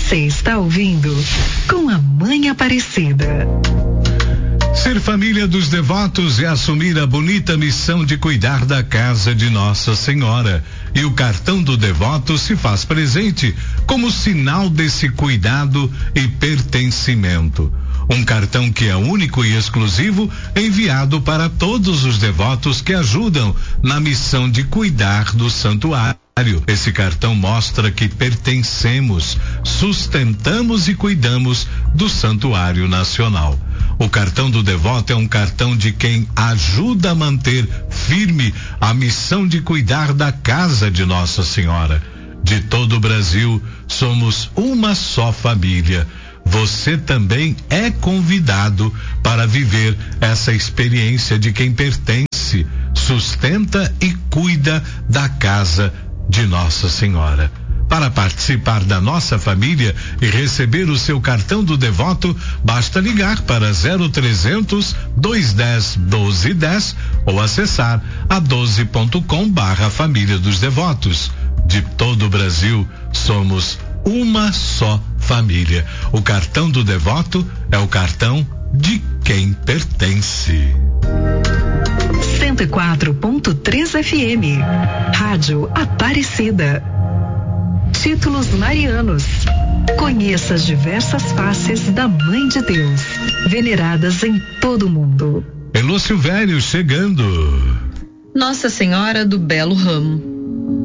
Você está ouvindo Com a Mãe Aparecida. Ser família dos devotos é assumir a bonita missão de cuidar da casa de Nossa Senhora. E o cartão do devoto se faz presente como sinal desse cuidado e pertencimento. Um cartão que é único e exclusivo, enviado para todos os devotos que ajudam na missão de cuidar do santuário. Esse cartão mostra que pertencemos, sustentamos e cuidamos do Santuário Nacional. O cartão do devoto é um cartão de quem ajuda a manter firme a missão de cuidar da casa de Nossa Senhora. De todo o Brasil, somos uma só família. Você também é convidado para viver essa experiência de quem pertence, sustenta e cuida da casa de Nossa Senhora. Para participar da nossa família e receber o seu cartão do devoto, basta ligar para 0300 210 1210 ou acessar a12.com/família dos devotos. De todo o Brasil, somos uma só família. O cartão do devoto é o cartão de quem pertence. 104.3 FM, Rádio Aparecida. Títulos marianos. Conheça as diversas faces da Mãe de Deus, veneradas em todo o mundo. Elô Silvério chegando. Nossa Senhora do Belo Ramo.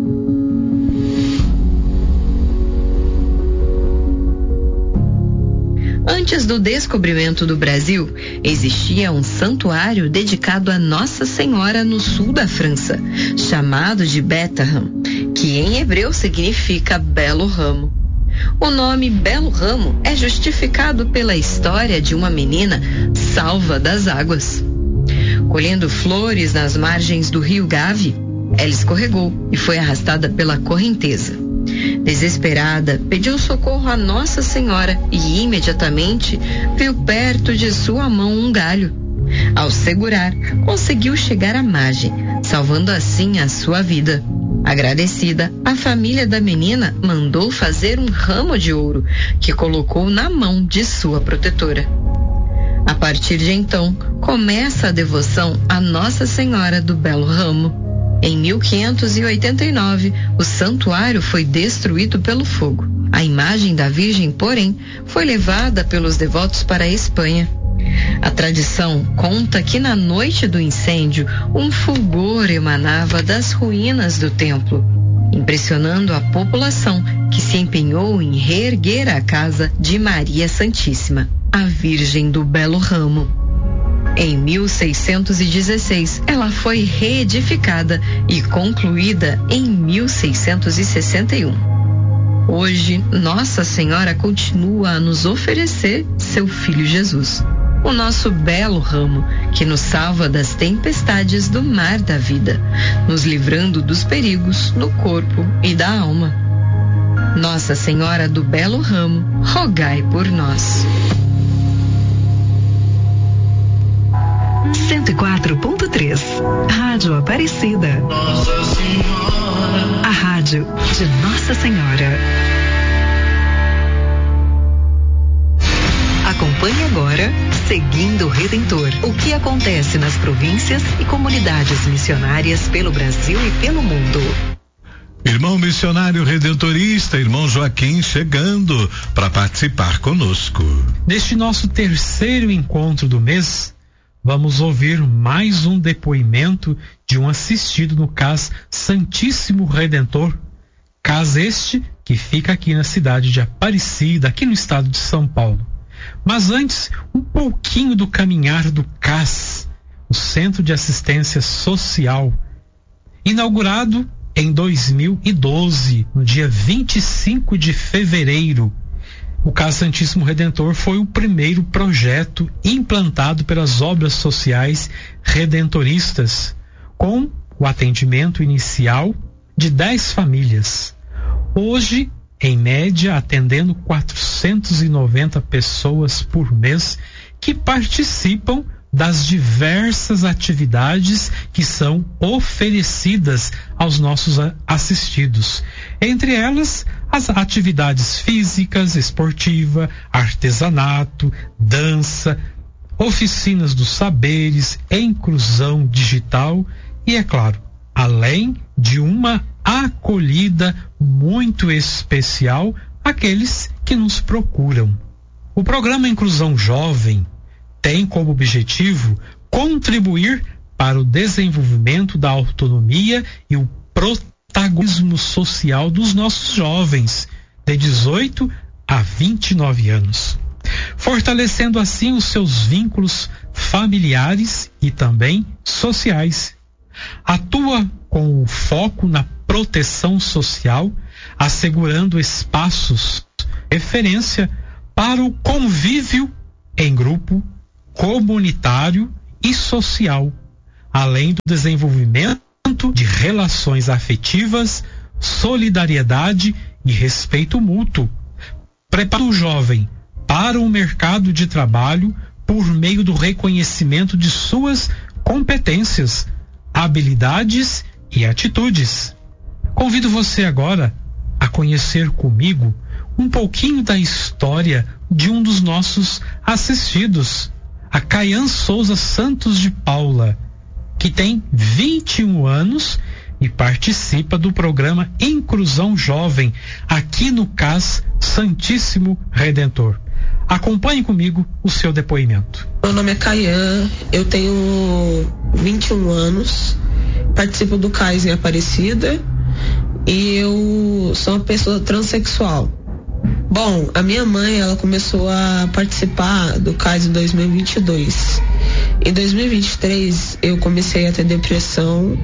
Antes do descobrimento do Brasil, existia um santuário dedicado a Nossa Senhora no sul da França, chamado de Bethlehem, que em hebreu significa Belo Ramo. O nome Belo Ramo é justificado pela história de uma menina salva das águas. Colhendo flores nas margens do rio Gave, ela escorregou e foi arrastada pela correnteza. Desesperada, pediu socorro a Nossa Senhora e imediatamente viu perto de sua mão um galho. Ao segurar, conseguiu chegar à margem, salvando assim a sua vida. Agradecida, a família da menina mandou fazer um ramo de ouro que colocou na mão de sua protetora. A partir de então, começa a devoção a Nossa Senhora do Belo Ramo. Em 1589, o santuário foi destruído pelo fogo. A imagem da Virgem, porém, foi levada pelos devotos para a Espanha. A tradição conta que na noite do incêndio, um fulgor emanava das ruínas do templo, impressionando a população que se empenhou em reerguer a casa de Maria Santíssima, a Virgem do Belo Ramo. Em 1616, ela foi reedificada e concluída em 1661. Hoje, Nossa Senhora continua a nos oferecer seu Filho Jesus, o nosso belo ramo, que nos salva das tempestades do mar da vida, nos livrando dos perigos no corpo e da alma. Nossa Senhora do Belo Ramo, rogai por nós. 104.3, Rádio Aparecida. Nossa Senhora. A rádio de Nossa Senhora. Acompanhe agora Seguindo o Redentor. O que acontece nas províncias e comunidades missionárias pelo Brasil e pelo mundo. Irmão missionário redentorista, irmão Joaquim, chegando para participar conosco. Neste nosso terceiro encontro do mês, vamos ouvir mais um depoimento de um assistido no CAS Santíssimo Redentor. CAS este que fica aqui na cidade de Aparecida, aqui no estado de São Paulo. Mas antes, um pouquinho do caminhar do CAS, o Centro de Assistência Social, inaugurado em 2012, no dia 25 de fevereiro. O CAS Santíssimo Redentor foi o primeiro projeto implantado pelas obras sociais redentoristas, com o atendimento inicial de 10 famílias. Hoje, em média, atendendo 490 pessoas por mês que participam das diversas atividades que são oferecidas aos nossos assistidos. Entre elas, as atividades físicas, esportiva, artesanato, dança, oficinas dos saberes, inclusão digital e, é claro, além de uma acolhida muito especial àqueles que nos procuram. O programa Inclusão Jovem tem como objetivo contribuir para o desenvolvimento da autonomia e o protagonismo social dos nossos jovens de 18 a 29 anos, fortalecendo assim os seus vínculos familiares e também sociais. Atua com o foco na proteção social, assegurando espaços de referência para o convívio em grupo, comunitário e social, além do desenvolvimento de relações afetivas, solidariedade e respeito mútuo. Prepara o jovem para o mercado de trabalho por meio do reconhecimento de suas competências, habilidades e atitudes. Convido você agora a conhecer comigo um pouquinho da história de um dos nossos assistidos, a Caian Souza Santos de Paula, que tem 21 anos e participa do programa Inclusão Jovem aqui no CAS Santíssimo Redentor. Acompanhe comigo o seu depoimento. Meu nome é Caian, eu tenho 21 anos, participo do CAS em Aparecida e eu sou uma pessoa transexual. Bom, a minha mãe, ela começou a participar do CAS em 2022. Em 2023, eu comecei a ter depressão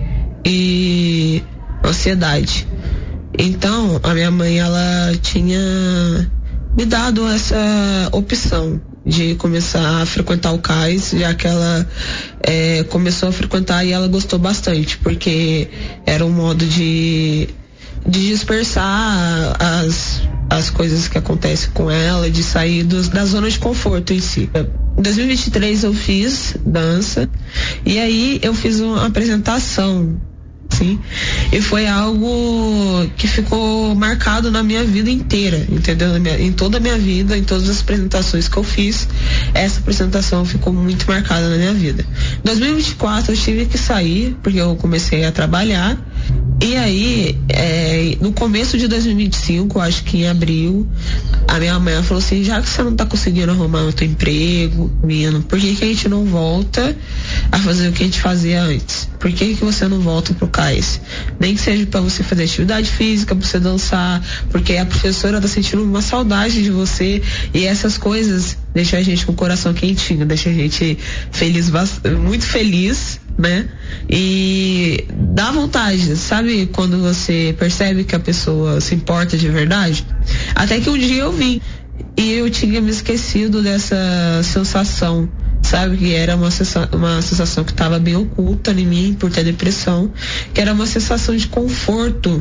e ansiedade. Então, a minha mãe, ela tinha me dado essa opção de começar a frequentar o CAS, já que ela começou a frequentar e ela gostou bastante, porque era um modo de dispersar as coisas que acontecem com ela, de sair da zona de conforto em si. Em 2023 eu fiz dança e aí eu fiz uma apresentação, sim, e foi algo que ficou marcado na minha vida inteira, entendeu? Em toda a minha vida, em todas as apresentações que eu fiz, essa apresentação ficou muito marcada na minha vida. Em 2024 eu tive que sair porque eu comecei a trabalhar. E aí, no começo de 2025, acho que em abril, a minha mãe falou assim: já que você não tá conseguindo arrumar outro emprego, menino, por que a gente não volta a fazer o que a gente fazia antes? Por que você não volta pro CAS? Nem que seja para você fazer atividade física, pra você dançar, porque a professora tá sentindo uma saudade de você, e essas coisas deixam a gente com o coração quentinho, deixa a gente feliz, muito feliz, né? E dá vontade, sabe? Quando você percebe que a pessoa se importa de verdade. Até que um dia eu vim e eu tinha me esquecido dessa sensação, sabe? Que era uma sensação que estava bem oculta em mim por ter depressão, que era uma sensação de conforto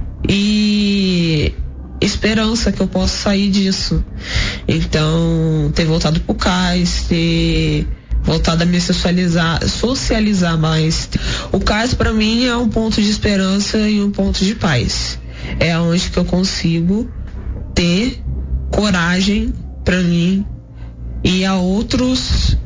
e esperança que eu posso sair disso. Então, ter voltado pro CAS, ter voltado a me socializar mais. O CAS para mim é um ponto de esperança e um ponto de paz. É onde que eu consigo ter coragem para mim e a outras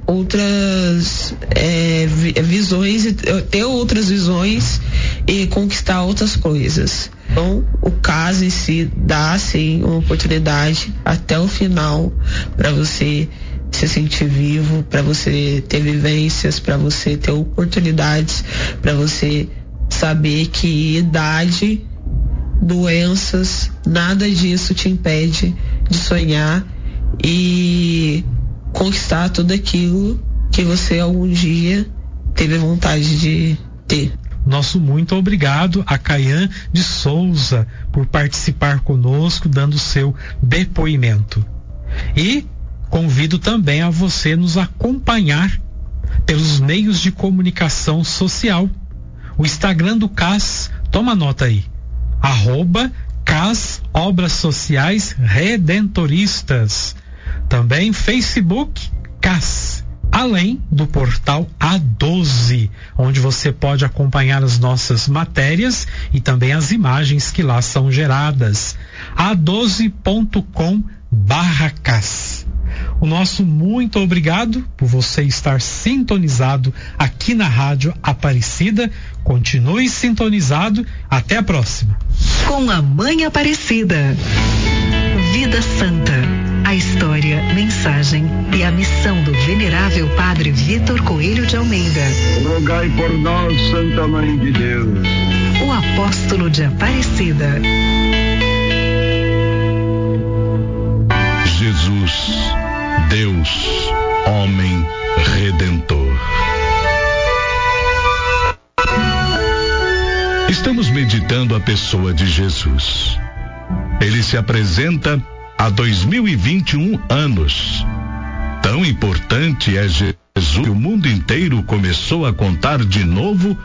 visões, ter outras visões e conquistar outras coisas. Então, o CAS em si dá sim uma oportunidade até o final para você se sentir vivo, para você ter vivências, para você ter oportunidades, para você saber que idade, doenças, nada disso te impede de sonhar e conquistar tudo aquilo que você algum dia teve vontade de ter. Nosso muito obrigado a Caian de Souza por participar conosco, dando seu depoimento. E convido também a você nos acompanhar pelos meios de comunicação social. O Instagram do CAS, toma nota aí, @CAS Obras Sociais Redentoristas. Também Facebook CAS. além do portal A12, onde você pode acompanhar as nossas matérias e também as imagens que lá são geradas. a12.com/cas. O nosso muito obrigado por você estar sintonizado aqui na Rádio Aparecida. Continue sintonizado. Até a próxima. Com a Mãe Aparecida. Vida Santa. A história, mensagem e a missão do venerável Padre Vitor Coelho de Almeida. Rogai por nós, Santa Mãe de Deus. O apóstolo de Aparecida. Jesus, Deus, homem redentor. Estamos meditando a pessoa de Jesus. Ele se apresenta há 2021 anos. Tão importante é Jesus que o mundo inteiro começou a contar de novo